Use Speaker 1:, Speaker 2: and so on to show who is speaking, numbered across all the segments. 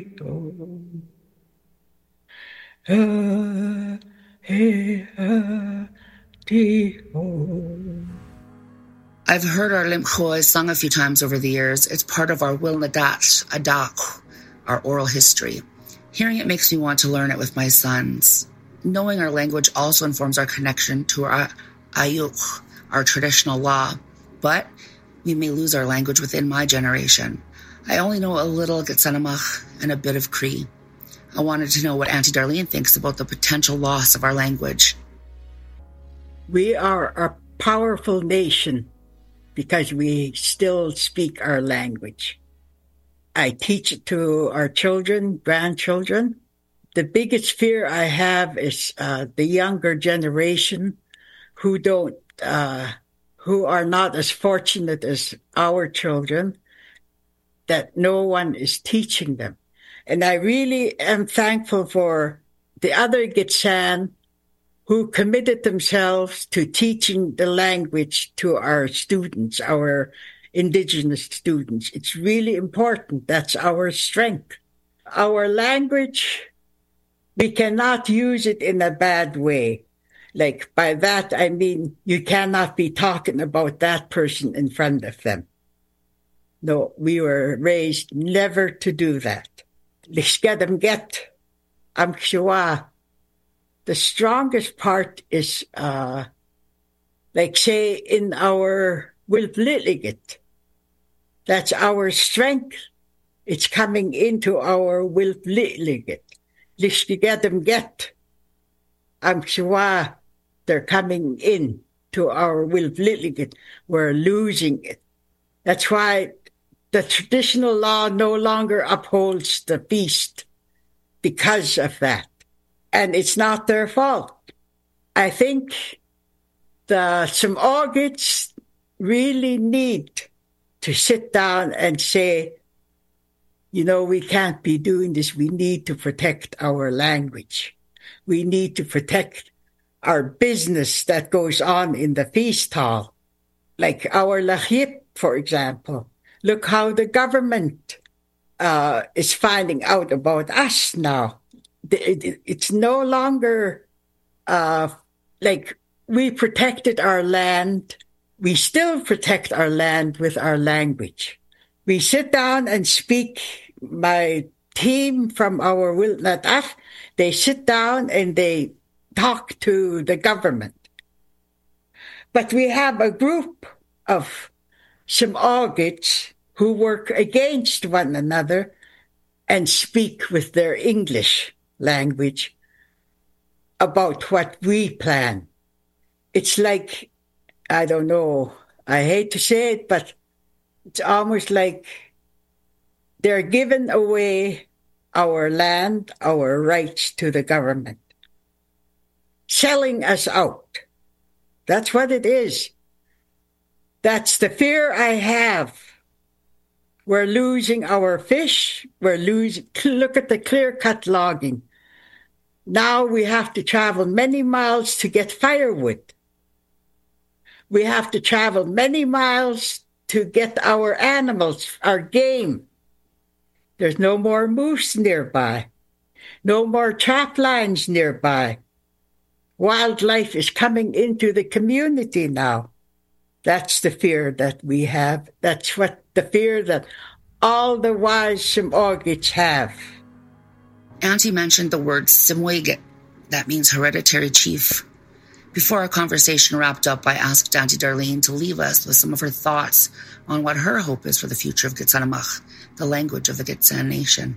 Speaker 1: I've heard our Limchoy sung a few times over the years. It's part of our Wilnadat, Adak, our oral history. Hearing it makes me want to learn it with my sons. Knowing our language also informs our connection to our Ayuk, our traditional law. But we may lose our language within my generation. I only know a little Getsanamach and a bit of Cree. I wanted to know what Auntie Darlene thinks about the potential loss of our language.
Speaker 2: We are a powerful nation because we still speak our language. I teach it to our children, grandchildren. The biggest fear I have is the younger generation who are not as fortunate as our children, that no one is teaching them. And I really am thankful for the other Gitsan who committed themselves to teaching the language to our students, our Indigenous students. It's really important. That's our strength. Our language, we cannot use it in a bad way. Like by that, I mean, you cannot be talking about that person in front of them. No, we were raised never to do that. Get amkshawa. The strongest part is, like say in our Wilflitigit. That's our strength. It's coming into our Wilflitigit. Get amkshawa. They're coming in to our Wilflitigit. We're losing it. That's why the traditional law no longer upholds the feast because of that. And it's not their fault. I think the Samogits really need to sit down and say, you know, we can't be doing this. We need to protect our language. We need to protect our business that goes on in the feast hall. Like our Lahip, for example. Look how the government is finding out about us now. It's no longer like we protected our land. We still protect our land with our language. We sit down and speak. My team from our Wilnataf, they sit down and they talk to the government. But we have a group of Samogits who work against one another and speak with their English language about what we plan. It's like, I don't know, I hate to say it, but it's almost like they're giving away our land, our rights to the government, selling us out. That's what it is. That's the fear I have. We're losing our fish. Look at the clear-cut logging. Now we have to travel many miles to get firewood. We have to travel many miles to get our animals, our game. There's no more moose nearby. No more trap lines nearby. Wildlife is coming into the community now. That's the fear that we have. That's what the fear that all the wise Samogits have.
Speaker 1: Auntie mentioned the word Simwegit. That means hereditary chief. Before our conversation wrapped up, I asked Auntie Darlene to leave us with some of her thoughts on what her hope is for the future of Gitsanamach, the language of the Gitsan nation.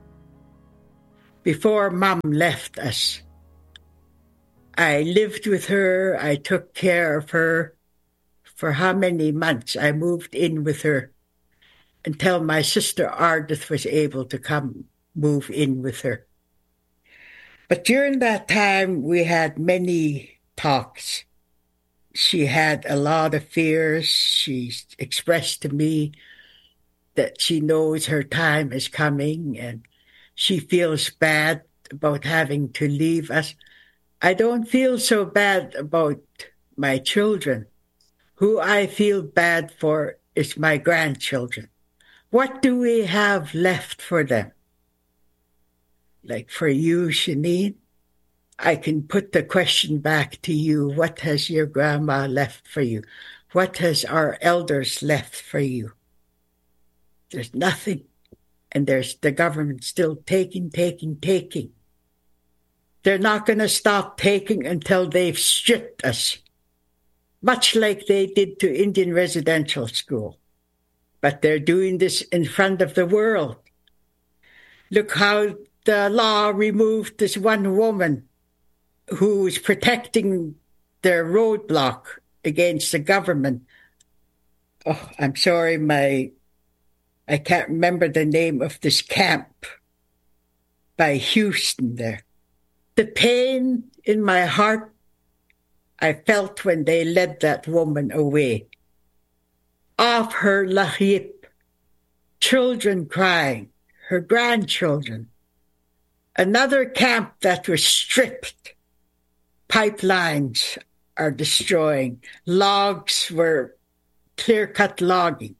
Speaker 2: Before Mom left us, I lived with her. I took care of her. For how many months I moved in with her until my sister Ardith was able to come move in with her. But during that time, we had many talks. She had a lot of fears. She expressed to me that she knows her time is coming and she feels bad about having to leave us. I don't feel so bad about my children. Who I feel bad for is my grandchildren. What do we have left for them? Like for you, Shanine, I can put the question back to you. What has your grandma left for you? What has our elders left for you? There's nothing. And there's the government still taking. They're not going to stop taking until they've stripped us, much like they did to Indian residential school. But they're doing this in front of the world. Look how the law removed this one woman who was protecting their roadblock against the government. Oh, I'm sorry, I can't remember the name of this camp by Houston there. The pain in my heart I felt when they led that woman away. Off her lahip, children crying, her grandchildren. Another camp that was stripped. Pipelines are destroying. Logs were clear-cut logging.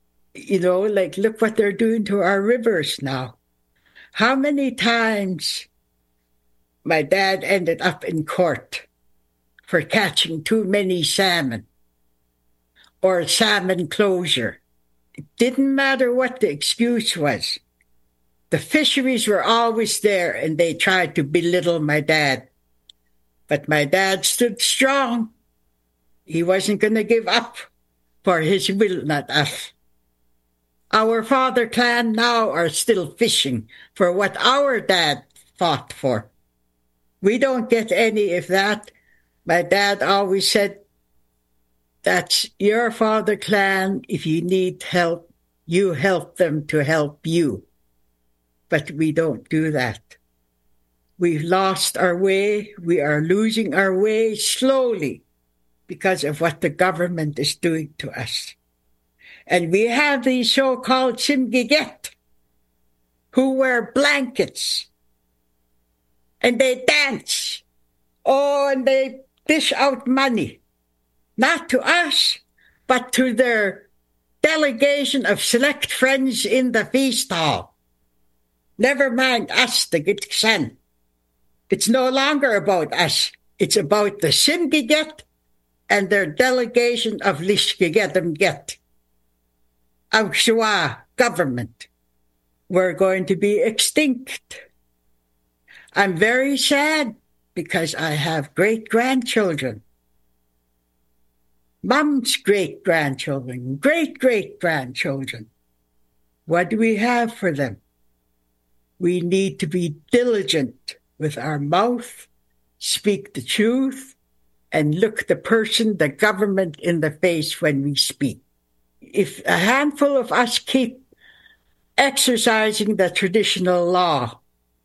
Speaker 2: Look what they're doing to our rivers now. How many times my dad ended up in court for catching too many salmon or salmon closure. It didn't matter what the excuse was. The fisheries were always there, and they tried to belittle my dad. But my dad stood strong. He wasn't going to give up for his will, not us. Our father clan now are still fishing for what our dad fought for. We don't get any of that. My dad always said, that's your father clan. If you need help, you help them to help you. But we don't do that. We've lost our way. We are losing our way slowly because of what the government is doing to us. And we have these so-called Simgiget who wear blankets and they dance. Oh, and they dish out money, not to us, but to their delegation of select friends in the feast hall. Never mind us, the Gitxan. It's no longer about us. It's about the Simgiget and their delegation of Lishgigetem Get. Our Shua government. We're going to be extinct. I'm very sad because I have great-grandchildren. Mom's great-grandchildren, great-great-grandchildren. What do we have for them? We need to be diligent with our mouth, speak the truth, and look the person, the government, in the face when we speak. If a handful of us keep exercising the traditional law,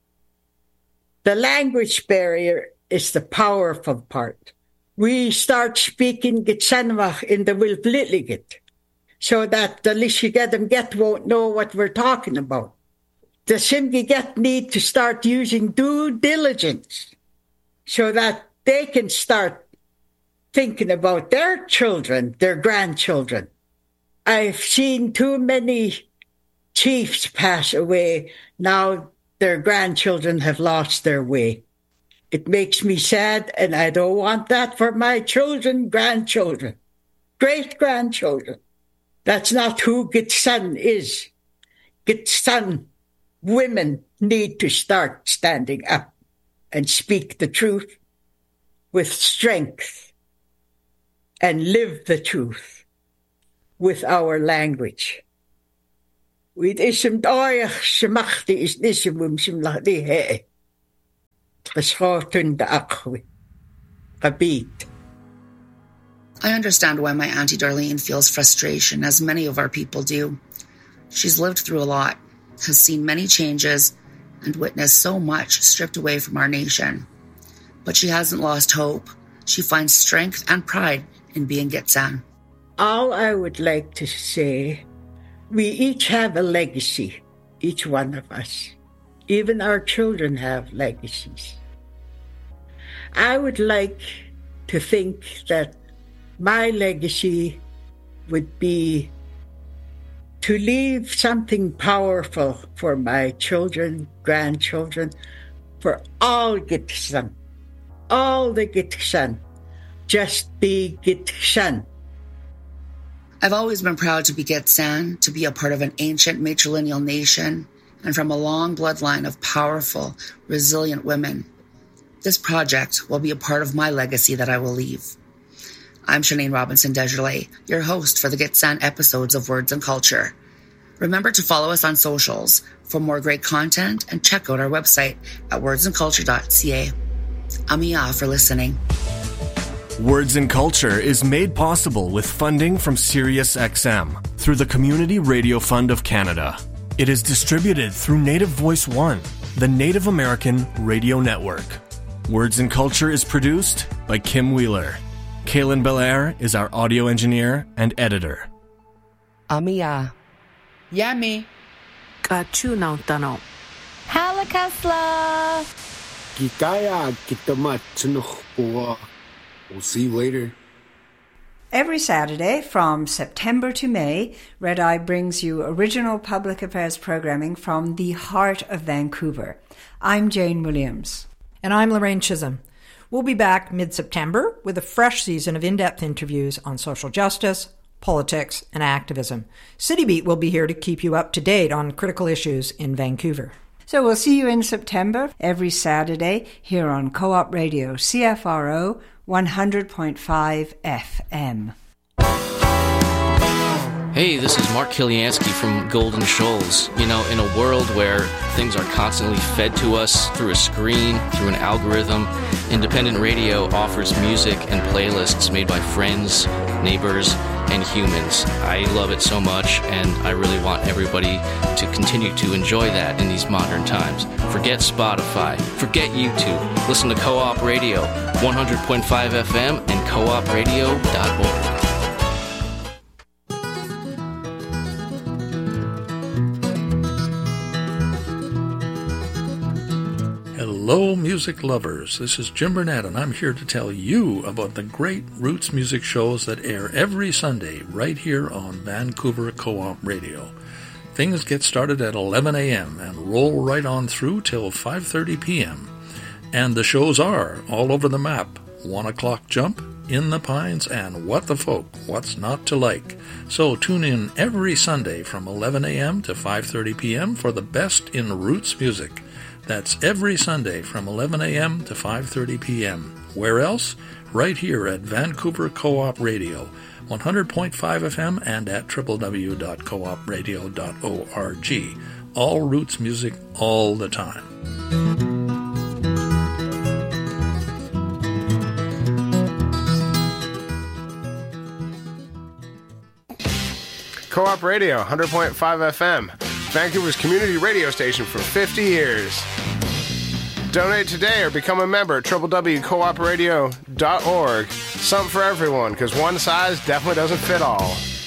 Speaker 2: the language barrier is the powerful part. We start speaking Gitsanwach in the Wilplitligit so that the Lishigetem Get won't know what we're talking about. The Simgiget need to start using due diligence so that they can start thinking about their children, their grandchildren. I've seen too many chiefs pass away. Now their grandchildren have lost their way. It makes me sad, and I don't want that for my children, grandchildren, great-grandchildren. That's not who Gitsan is. Gitsan women need to start standing up and speak the truth with strength and live the truth with our language. With ism doyach shmachti is nismum shmlahdi he. Tschotun da akwi. Kabit.
Speaker 1: I understand why my Auntie Darlene feels frustration, as many of our people do. She's lived through a lot, has seen many changes, and witnessed so much stripped away from our nation. But she hasn't lost hope. She finds strength and pride in being Gitsan.
Speaker 2: All I would like to say, we each have a legacy, each one of us. Even our children have legacies. I would like to think that my legacy would be to leave something powerful for my children, grandchildren, for all Gitxsan. All the Gitxsan. Just be Gitxsan.
Speaker 1: I've always been proud to be Gitxsan, to be a part of an ancient matrilineal nation, and from a long bloodline of powerful, resilient women. This project will be a part of my legacy that I will leave. I'm Shanae Robinson Desjardins, your host for the Gitxsan episodes of Words and Culture. Remember to follow us on socials for more great content and check out our website at wordsandculture.ca. Amiya for listening.
Speaker 3: Words and Culture is made possible with funding from SiriusXM through the Community Radio Fund of Canada. It is distributed through Native Voice One, the Native American Radio Network. Words and Culture is produced by Kim Wheeler. Kaylin Belair is our audio engineer and editor.
Speaker 1: Amiya. Yami.
Speaker 4: Kachunang tanong.
Speaker 5: Halakasla.
Speaker 6: Gitaya kitamat chinukhpuwa. We'll see you later.
Speaker 7: Every Saturday from September to May, Red Eye brings you original public affairs programming from the heart of Vancouver. I'm Jane Williams.
Speaker 8: And I'm Lorraine Chisholm. We'll be back mid-September with a fresh season of in-depth interviews on social justice, politics, and activism. City Beat will be here to keep you up to date on critical issues in Vancouver.
Speaker 7: So we'll see you in September, every Saturday, here on Co-op Radio, CFRO 100.5 FM.
Speaker 9: Hey, this is Mark Kiliansky from Golden Shoals. You know, in a world where things are constantly fed to us through a screen, through an algorithm, independent radio offers music and playlists made by friends, neighbors, and humans. I love it so much, and I really want everybody to continue to enjoy that in these modern times. Forget Spotify, forget YouTube. Listen to Co-op Radio, 100.5 FM and coopradio.org.
Speaker 10: Hello, music lovers. This is Jim Burnett, and I'm here to tell you about the great roots music shows that air every Sunday right here on Vancouver Co-op Radio. Things get started at 11 a.m. and roll right on through till 5:30 p.m. And the shows are all over the map. 1 O'Clock Jump, In the Pines, and What the Folk, What's Not to Like. So tune in every Sunday from 11 a.m. to 5:30 p.m. for the best in roots music. That's every Sunday from 11 a.m. to 5:30 p.m. Where else? Right here at Vancouver Co-op Radio, 100.5 FM and at www.coopradio.org. All roots music all the time.
Speaker 11: Co-op Radio, 100.5 FM, Vancouver's community radio station for 50 years. Donate today or become a member at www.coopradio.org. Something for everyone, because one size definitely doesn't fit all.